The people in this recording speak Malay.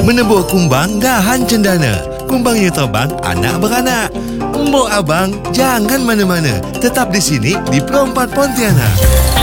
Menebur kumbang dahan cendana. Kumbangnya terbang anak beranak. Mbok abang jangan mana-mana. Tetap di sini di Pro 4 Pontianak.